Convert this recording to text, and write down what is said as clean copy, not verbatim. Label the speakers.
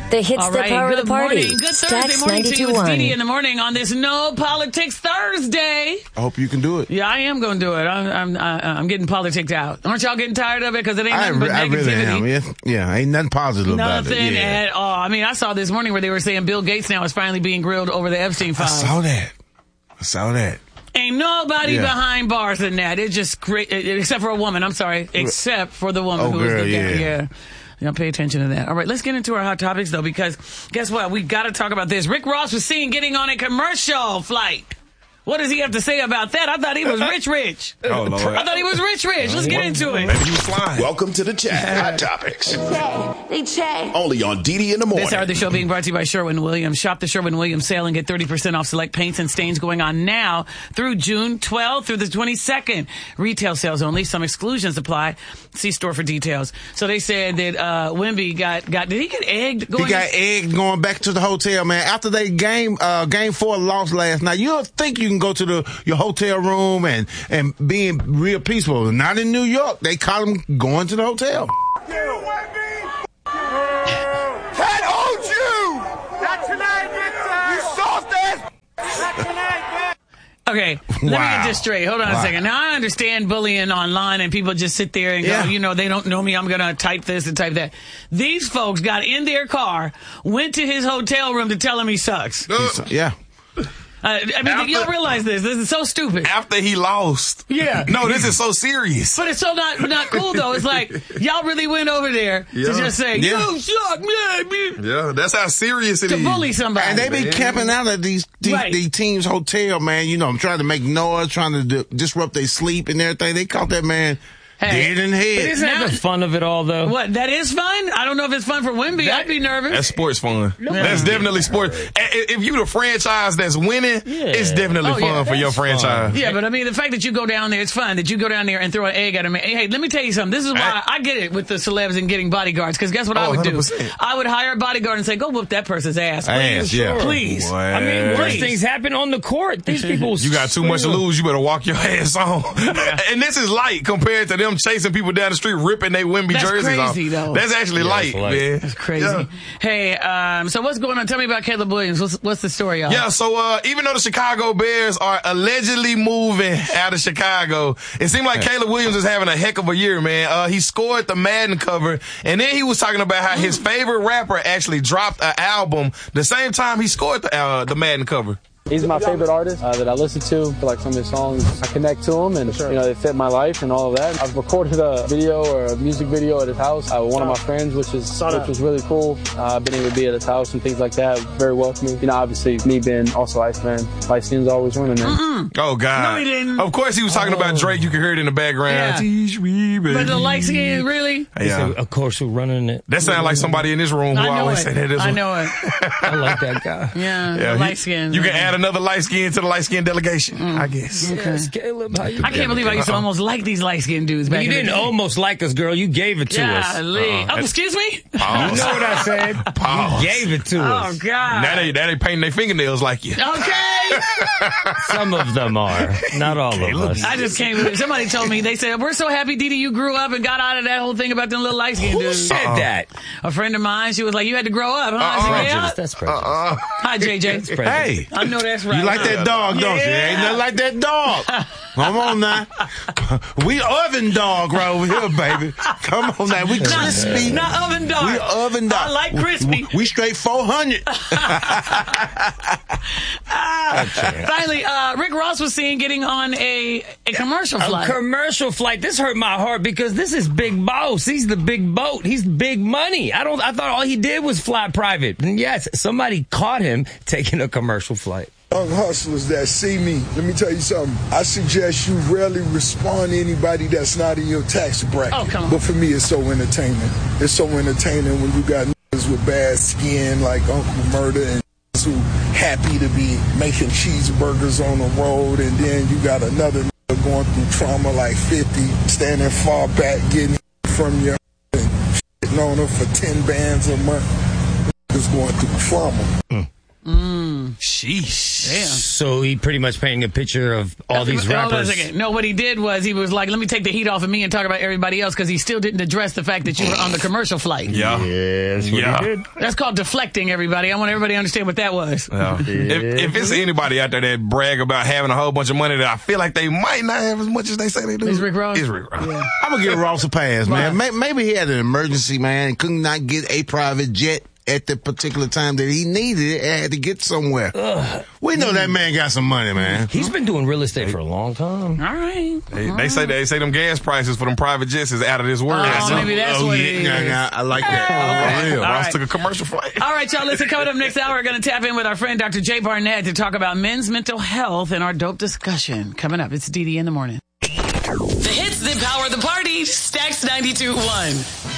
Speaker 1: The hits
Speaker 2: All
Speaker 1: that
Speaker 2: right,
Speaker 1: power the
Speaker 2: good
Speaker 1: party.
Speaker 2: morning. Good Thursday
Speaker 1: Stats
Speaker 2: morning to you. It's
Speaker 1: 92.1.
Speaker 2: Dee in the morning on this No Politics Thursday.
Speaker 3: I hope you can do it.
Speaker 2: Yeah, I am going to do it. I'm getting politics out. Aren't y'all getting tired of it? Because it ain't nothing but
Speaker 3: I really
Speaker 2: negativity.
Speaker 3: am. Yeah, ain't nothing positive about it.
Speaker 2: Nothing
Speaker 3: Yeah.
Speaker 2: at all. I mean, I saw this morning where they were saying Bill Gates now is finally being grilled over the Epstein
Speaker 3: I
Speaker 2: files.
Speaker 3: saw that.
Speaker 2: Ain't nobody
Speaker 3: Yeah.
Speaker 2: behind bars in that. It's just great, except for a woman. I'm sorry, except for the woman who was
Speaker 3: girl,
Speaker 2: the guy.
Speaker 3: yeah.
Speaker 2: Yeah, pay attention to that. All right, let's get into our hot topics, though, because guess what? We got to talk about this. Rick Ross was seen getting on a commercial flight. What does he have to say about that? I thought he was rich.
Speaker 4: Oh, Lord.
Speaker 2: I thought he was rich. Let's get into it.
Speaker 4: Maybe he was flying.
Speaker 5: Welcome to the chat. Hot Topics.
Speaker 6: They check.
Speaker 5: Only on Dee in the morning.
Speaker 2: This hour of the show being brought to you by Sherwin-Williams. Shop the Sherwin-Williams sale and get 30% off select paints and stains going on now through June 12th through the 22nd. Retail sales only. Some exclusions apply. See store for details. So they said that Wemby got did he get egged?
Speaker 3: He got egged going back to the hotel, man. After they game 4 lost last night, you don't think you can go to your hotel room and being real peaceful. Not in New York. They caught him going to the hotel.
Speaker 4: That owns you! Not tonight, Victor! You soft ass! Not tonight, man!
Speaker 2: Okay, let me
Speaker 3: Wow.
Speaker 2: get this straight. Hold on a second. Now, I understand bullying online and people just sit there and go,
Speaker 3: Yeah.
Speaker 2: you know, they don't know me. I'm going to type this and type that. These folks got in their car, went to his hotel room to tell him he sucks.
Speaker 3: Yeah.
Speaker 2: I mean, you don't realize this. This is so stupid.
Speaker 4: After he lost.
Speaker 2: Yeah.
Speaker 4: No, this is so serious.
Speaker 2: But it's so not cool, though. It's like, y'all really went over there to just say,
Speaker 3: Yeah.
Speaker 2: you suck, man.
Speaker 4: Yeah, that's how serious it is.
Speaker 2: To bully somebody.
Speaker 3: And they be
Speaker 4: Man.
Speaker 3: camping out at these
Speaker 2: Right.
Speaker 3: teams' hotel, man. You know, trying to make noise, trying to disrupt their sleep and everything. They caught that man dead in the head.
Speaker 7: But isn't that the fun of it all, though?
Speaker 2: What, that is fun? I don't know if it's fun for Wemby. I'd be nervous.
Speaker 4: That's sports fun. That's definitely sports. If you the franchise that's winning, it's definitely
Speaker 2: Oh, yeah.
Speaker 4: fun for your franchise.
Speaker 2: Yeah, but I mean, the fact that you go down there, it's fun. That you go down there and throw an egg at him. Hey, let me tell you something. This is why I get it with the celebs and getting bodyguards. Because guess what I would do?
Speaker 4: 100%.
Speaker 2: I would hire a bodyguard and say, go whoop that person's ass. Please.
Speaker 3: yeah.
Speaker 2: Please.
Speaker 4: Boy.
Speaker 7: I mean, worse
Speaker 2: Please.
Speaker 7: things happen on the court. These people.
Speaker 4: You got too much to lose. You better walk your ass on. And this is light compared to them chasing people down the street, ripping their Wemby
Speaker 2: That's
Speaker 4: jerseys off.
Speaker 2: crazy, though.
Speaker 4: That's actually light,
Speaker 7: it's light.
Speaker 4: man.
Speaker 2: That's crazy.
Speaker 4: Yeah.
Speaker 2: Hey, so what's going on? Tell me about Caleb Williams. What's the story, y'all?
Speaker 4: Yeah, so even though the Chicago Bears are allegedly moving out of Chicago, it seemed like Caleb Williams is having a heck of a year, man. He scored the Madden cover, and then he was talking about how his favorite rapper actually dropped an album the same time he scored the Madden cover.
Speaker 8: He's my favorite artist that I listen to. I feel like some of his songs, I connect to him, and you know, they fit my life and all of that. I've recorded a video or a music video at his house with one of my friends, which was really cool. I've been able to be at his house and things like that. Very welcoming. You know, obviously, me being also Ice fan, light skin's always winning, man.
Speaker 4: Oh, God.
Speaker 2: No, he didn't.
Speaker 4: Of course, he was talking about Drake. You can hear it in the background.
Speaker 2: Yeah.
Speaker 4: Teach me, baby.
Speaker 2: But the light skin, really?
Speaker 4: Yeah.
Speaker 7: Of course, we're running it.
Speaker 4: That sounds like somebody in this room who
Speaker 2: I know
Speaker 4: always
Speaker 2: it.
Speaker 4: say that.
Speaker 2: I know it.
Speaker 7: I like that guy.
Speaker 2: Yeah,
Speaker 4: Yeah,
Speaker 2: the light skin.
Speaker 4: You can add another light skin to the light skin delegation, I guess.
Speaker 7: Yes, Caleb, how you
Speaker 2: I can't believe I used to almost like these light skinned dudes back
Speaker 7: You
Speaker 2: in the
Speaker 7: didn't
Speaker 2: day.
Speaker 7: almost like us, girl. You gave it to us.
Speaker 2: Golly. Oh, excuse me?
Speaker 7: You know what I said?
Speaker 4: Pause.
Speaker 7: You gave it to
Speaker 2: Oh,
Speaker 7: us.
Speaker 2: God.
Speaker 4: Now they painting their fingernails like you.
Speaker 2: Okay.
Speaker 7: Some of them are. Not all of us.
Speaker 2: I just can't believe it. Somebody told me, they said, we're so happy, Dee Dee, you grew up and got out of that whole thing about them little light skinned
Speaker 7: Who
Speaker 2: dudes.
Speaker 7: said that?
Speaker 2: A friend of mine, she was like, you had to grow up, huh? I said, yeah.
Speaker 7: Prejudice. That's prejudice.
Speaker 2: Hi, JJ.
Speaker 7: Prejudice.
Speaker 3: Hey,
Speaker 2: I know that's right.
Speaker 3: you like that dog, don't you?
Speaker 2: Yeah.
Speaker 3: Ain't nothing like that dog. Come on now. We oven dog right over here, baby. Come on now. We crispy.
Speaker 2: Not oven dog.
Speaker 3: We oven dog.
Speaker 2: I like crispy.
Speaker 3: We straight 400.
Speaker 2: Finally, Rick Ross was seen getting on a commercial
Speaker 7: A
Speaker 2: flight.
Speaker 7: commercial flight. This hurt my heart because this is Big Boss. He's the big boat. He's big money. I thought all he did was fly private. And yes, somebody caught him taking a commercial flight.
Speaker 9: Young hustlers that see me, let me tell you something. I suggest you rarely respond to anybody that's not in your tax bracket.
Speaker 2: Oh, come on.
Speaker 9: But for me, it's so entertaining. It's so entertaining when you got niggas with bad skin like Uncle Murder and niggas who happy to be making cheeseburgers on the road, and then you got another nigga going through trauma like 50, standing far back, getting from your and shitting on her for 10 bands a month. Niggas going through trauma.
Speaker 4: Sheesh.
Speaker 2: Damn.
Speaker 7: So he pretty much painting a picture of all these
Speaker 2: Hold on a
Speaker 7: rappers.
Speaker 2: second. No, what he did was he was like, let me take the heat off of me and talk about everybody else because he still didn't address the fact that you were on the commercial flight.
Speaker 4: Yeah.
Speaker 7: Yes, what
Speaker 4: Yeah.
Speaker 7: he did.
Speaker 2: That's called deflecting, everybody. I want everybody to understand what that was.
Speaker 4: Yeah. If it's anybody out there that brag about having a whole bunch of money that I feel like they might not have as much as they say they do,
Speaker 2: Is Rick Ross?
Speaker 4: It's Rick Ross.
Speaker 2: Yeah.
Speaker 3: I'm gonna give Ross a pass, man. Maybe he had an emergency, man, and could not get a private jet at the particular time that he needed it and had to get somewhere. We know that man got some money, man.
Speaker 7: He's been doing real estate for a long time.
Speaker 2: All right.
Speaker 4: They say them gas prices for them private jets is out of this world.
Speaker 2: Oh, maybe that's what it is.
Speaker 3: Yeah, I like that.
Speaker 2: Okay.
Speaker 3: For real.
Speaker 2: All
Speaker 4: Ross
Speaker 2: right.
Speaker 4: took a commercial flight.
Speaker 2: All right, y'all, listen, coming up next hour, we're going to tap in with our friend Dr. Jay Barnett to talk about men's mental health and our dope discussion. Coming up, it's DD in the morning. The hits that power the party, Stacks 92.1.